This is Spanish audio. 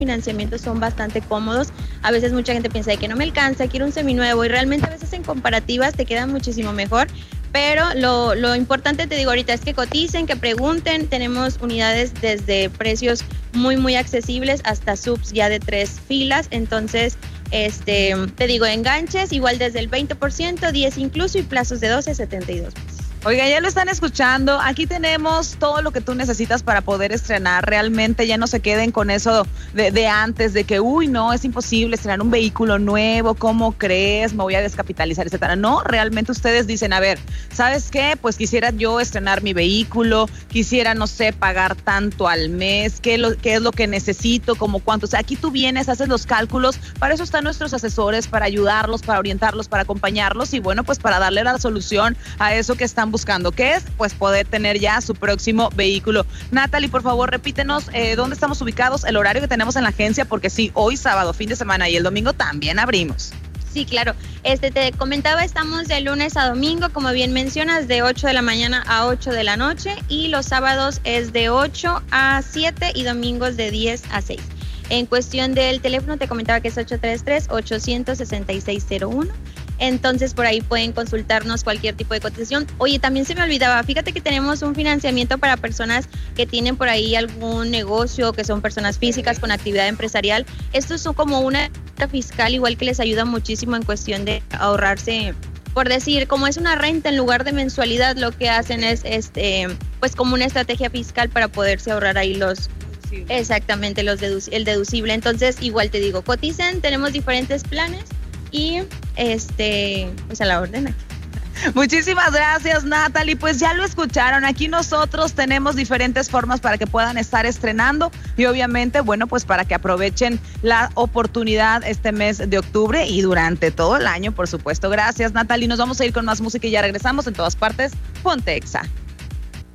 financiamientos son bastante cómodos. A veces mucha gente piensa de que no me alcanza, quiero un seminuevo, y realmente a veces en comparativas te quedan muchísimo mejor. Pero lo importante, te digo ahorita, es que coticen, que pregunten. Tenemos unidades desde precios muy accesibles hasta subs ya de 3 filas. Entonces, te digo, enganches igual desde el 20%, 10 incluso, y plazos de 12 a 72 meses. Oiga, ya lo están escuchando. Aquí tenemos todo lo que tú necesitas para poder estrenar. Realmente ya no se queden con eso de antes, de que, uy, no, es imposible estrenar un vehículo nuevo. ¿Cómo crees? Me voy a descapitalizar, etcétera. No, realmente ustedes dicen, a ver, ¿sabes qué? Pues quisiera yo estrenar mi vehículo, quisiera, no sé, pagar tanto al mes, qué es lo que necesito, como cuánto. O sea, aquí tú vienes, haces los cálculos. Para eso están nuestros asesores, para ayudarlos, para orientarlos, para acompañarlos y, bueno, pues para darle la solución a eso que están buscando, que es pues poder tener ya su próximo vehículo. Natalie, por favor, repítenos dónde estamos ubicados, el horario que tenemos en la agencia, porque sí, hoy sábado, fin de semana, y el domingo también abrimos. Sí, claro. Te comentaba, estamos de lunes a domingo, como bien mencionas, de 8 de la mañana a 8 de la noche, y los sábados es de 8 a 7 y domingos de 10 a 6. En cuestión del teléfono, te comentaba que es 833-866-01. Entonces, por ahí pueden consultarnos cualquier tipo de cotización. Oye, también se me olvidaba, fíjate que tenemos un financiamiento para personas que tienen por ahí algún negocio, que son personas físicas con actividad empresarial. Esto es como una renta fiscal, igual que les ayuda muchísimo en cuestión de ahorrarse, por decir, como es una renta en lugar de mensualidad, lo que hacen es pues como una estrategia fiscal para poderse ahorrar ahí los... Exactamente, el deducible. Entonces, igual te digo, coticen, tenemos diferentes planes. Y pues a la orden aquí. Muchísimas gracias, Natalie. Pues ya lo escucharon, aquí nosotros tenemos diferentes formas para que puedan estar estrenando y obviamente, bueno, pues para que aprovechen la oportunidad este mes de octubre y durante todo el año, por supuesto. Gracias, Natalie. Nos vamos a ir con más música y ya regresamos. En todas partes, ponte Exa.